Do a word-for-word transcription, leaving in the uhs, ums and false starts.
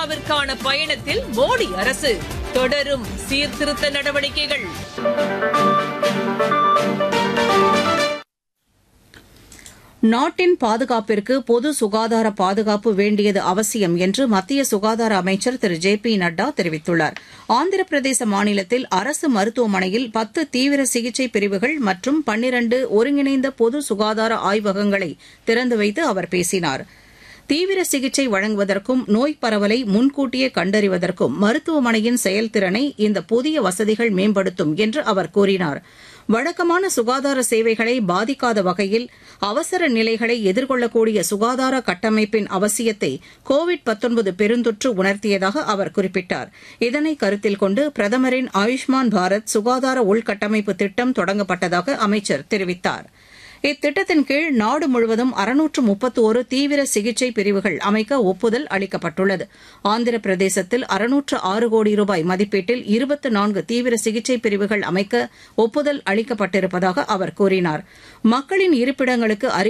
இந்தியாவிற்கான பயணத்தில் மோடி அரசு தொடரும் சீர்திருத்த நடவடிக்கைகள். நாட்டின் பாதுகாப்பிற்கு பொது சுகாதார பாதுகாப்பு வேண்டியது அவசியம் என்று மத்திய சுகாதார அமைச்சர் திரு ஜே பி நட்டா தெரிவித்துள்ளார். ஆந்திர பிரதேச மாநிலத்தில் அரசு மருத்துவமனையில் பத்து தீவிர சிகிச்சை பிரிவுகள் மற்றும் பன்னிரண்டு ஒருங்கிணைந்த பொது சுகாதார ஆய்வகங்களை திறந்து வைத்து அவர் பேசினார். தீவிர சிகிச்சை வழங்குவதற்கும் நோய் பரவலை முன்கூட்டியே கண்டறிவதற்கும் மருத்துவமனையின் செயல்திறனை இந்த புதிய வசதிகள் மேம்படுத்தும் என்று அவர் கூறினார். வழக்கமான சுகாதார சேவைகளை பாதிக்காத வகையில் அவசர நிலைகளை எதிர்கொள்ளக்கூடிய சுகாதார கட்டமைப்பின் அவசியத்தை கோவிட் பெருந்தொற்று உணர்த்தியதாக அவர் குறிப்பிட்டார். இதனை கருத்தில் கொண்டு பிரதமரின் ஆயுஷ்மான் பாரத் சுகாதார உள்கட்டமைப்பு திட்டம் தொடங்கப்பட்டதாக அமைச்சர் தெரிவித்தார். இத்திட்டத்தின் கீழ் நாடு முழுவதும் அறுநூற்று முப்பத்தோரு தீவிர சிகிச்சை பிரிவுகள் அமைக்க ஒப்புதல் அளிக்கப்பட்டுள்ளது. ஆந்திர பிரதேசத்தில் அறுநூற்று ஆறு கோடி ரூபாய் மதிப்பீட்டில் இருபத்து நான்கு தீவிர சிகிச்சை பிரிவுகள் அமைக்க ஒப்புதல் அளிக்கப்பட்டிருப்பதாக அவர் கூறினார். மக்களின் இருப்பிடங்களுக்கு